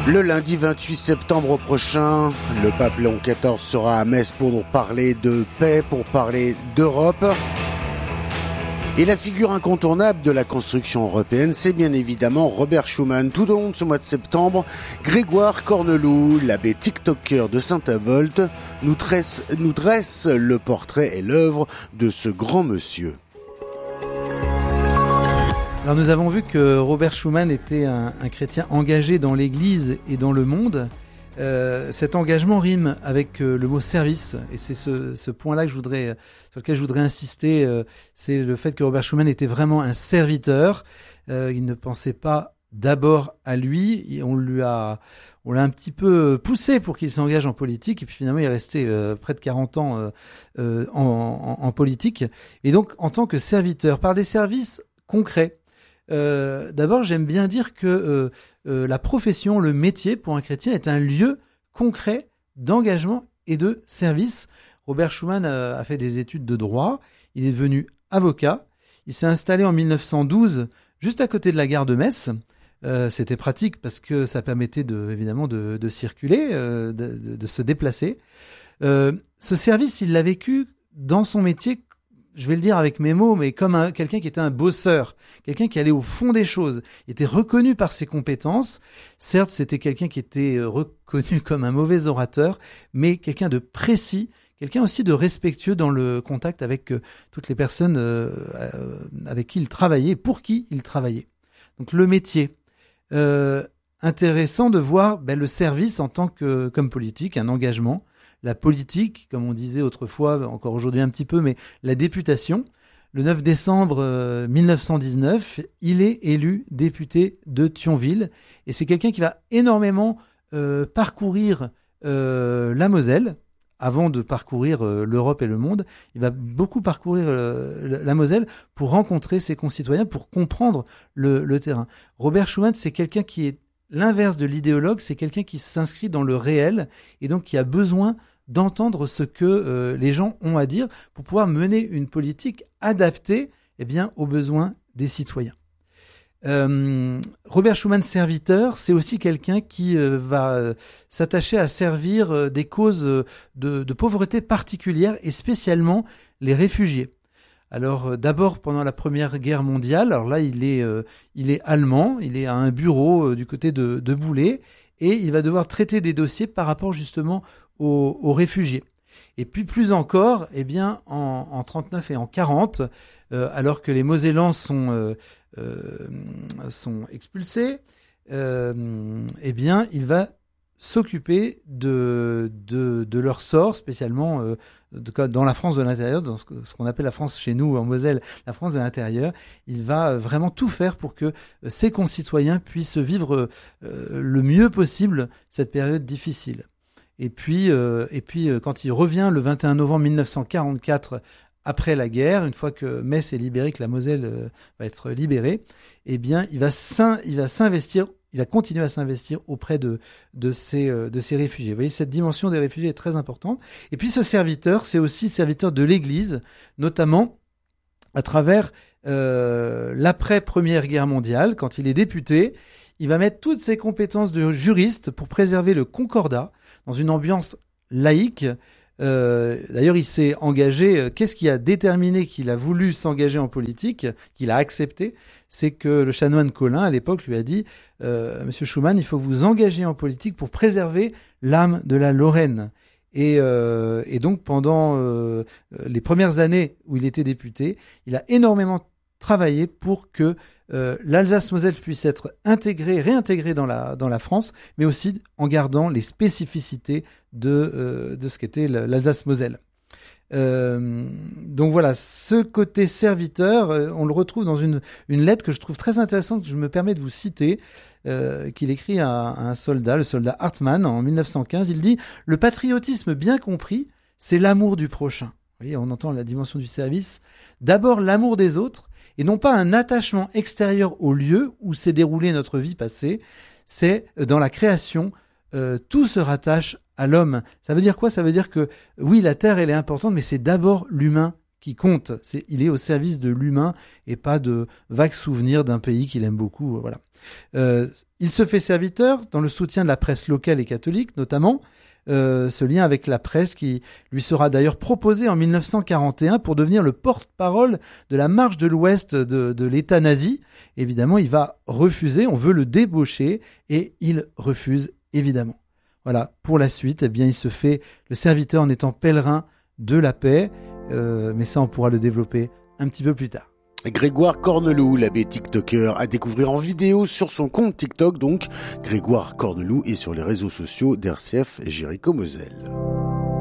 Le lundi 28 septembre prochain, le pape Léon XIV sera à Metz pour nous parler de paix, pour parler d'Europe. Et la figure incontournable de la construction européenne, c'est bien évidemment Robert Schuman. Tout au long de ce mois de septembre, Grégoire Corneloup, l'abbé TikToker de Saint-Avold, nous dresse le portrait et l'œuvre de ce grand monsieur. Alors nous avons vu que Robert Schuman était un chrétien engagé dans l'Église et dans le monde. Cet engagement rime avec le mot service, et c'est ce point-là sur lequel je voudrais insister. C'est le fait que Robert Schuman était vraiment un serviteur. Il ne pensait pas d'abord à lui. On l'a un petit peu poussé pour qu'il s'engage en politique, et puis finalement il est resté près de 40 ans en politique. Et donc en tant que serviteur, par des services concrets. D'abord, j'aime bien dire que la profession, le métier pour un chrétien est un lieu concret d'engagement et de service. Robert Schuman a fait des études de droit, il est devenu avocat, il s'est installé en 1912 juste à côté de la gare de Metz. C'était pratique parce que ça permettait évidemment de circuler, de se déplacer. Ce service, il l'a vécu dans son métier, je vais le dire avec mes mots, mais comme quelqu'un qui était un bosseur, quelqu'un qui allait au fond des choses. Il était reconnu par ses compétences. Certes, c'était quelqu'un qui était reconnu comme un mauvais orateur, mais quelqu'un de précis, quelqu'un aussi de respectueux dans le contact avec toutes les personnes avec qui il travaillait, pour qui il travaillait. Donc le métier. Intéressant de voir le service en tant que comme politique, un engagement. La politique, comme on disait autrefois, encore aujourd'hui un petit peu, mais la députation. Le 9 décembre 1919, il est élu député de Thionville. Et c'est quelqu'un qui va énormément parcourir la Moselle, avant de parcourir l'Europe et le monde. Il va beaucoup parcourir la Moselle pour rencontrer ses concitoyens, pour comprendre le terrain. Robert Schuman, c'est quelqu'un qui est l'inverse de l'idéologue, c'est quelqu'un qui s'inscrit dans le réel et donc qui a besoin d'entendre ce que les gens ont à dire pour pouvoir mener une politique adaptée aux besoins des citoyens. Robert Schuman, serviteur, c'est aussi quelqu'un qui va s'attacher à servir des causes de pauvreté particulières et spécialement les réfugiés. Alors d'abord pendant la Première Guerre mondiale, alors là il est allemand, il est à un bureau du côté de Boulay et il va devoir traiter des dossiers par rapport justement aux réfugiés. Et puis plus encore, en 39 et en 40, alors que les Mosellans sont expulsés, il va s'occuper de leur sort, spécialement dans la France de l'intérieur, dans ce qu'on appelle la France chez nous en Moselle, la France de l'intérieur. Il va vraiment tout faire pour que ses concitoyens puissent vivre le mieux possible cette période difficile. Et puis quand il revient le 21 novembre 1944 après la guerre, une fois que Metz est libérée, que la Moselle va être libérée, il va s'investir. Il va continuer à s'investir auprès de ces réfugiés. Vous voyez, cette dimension des réfugiés est très importante. Et puis ce serviteur, c'est aussi serviteur de l'Église, notamment à travers l'après-Première Guerre mondiale. Quand il est député, il va mettre toutes ses compétences de juriste pour préserver le concordat dans une ambiance laïque. D'ailleurs, il s'est engagé. Qu'est-ce qui a déterminé qu'il a voulu s'engager en politique, qu'il a accepté? C'est que le chanoine Colin, à l'époque, lui a dit Monsieur Schuman, il faut vous engager en politique pour préserver l'âme de la Lorraine. Et donc, pendant les premières années où il était député, il a énormément travaillé pour que l'Alsace-Moselle puisse être réintégrée dans la France, mais aussi en gardant les spécificités de ce qu'était l'Alsace-Moselle. Donc voilà, ce côté serviteur, on le retrouve dans une lettre que je trouve très intéressante, que je me permets de vous citer, qu'il écrit à un soldat, le soldat Hartmann, en 1915. Il dit « Le patriotisme bien compris, c'est l'amour du prochain. » Vous voyez, on entend la dimension du service. D'abord l'amour des autres, et non pas un attachement extérieur au lieu où s'est déroulée notre vie passée. C'est dans la création, tout se rattache à l'homme. Ça veut dire quoi? Ça veut dire que oui, la terre, elle est importante, mais c'est d'abord l'humain qui compte. Il est au service de l'humain et pas de vagues souvenirs d'un pays qu'il aime beaucoup. Voilà. Il se fait serviteur dans le soutien de la presse locale et catholique, notamment. Ce lien avec la presse qui lui sera d'ailleurs proposé en 1941 pour devenir le porte-parole de la marche de l'Ouest de l'État nazi. Évidemment, il va refuser, on veut le débaucher et il refuse évidemment. Voilà, pour la suite, eh bien, il se fait le serviteur en étant pèlerin de la paix, mais ça on pourra le développer un petit peu plus tard. Grégoire Corneloup, l'abbé TikToker, à découvrir en vidéo sur son compte TikTok, donc Grégoire Corneloup, et sur les réseaux sociaux d'RCF et Jéricho Moselle.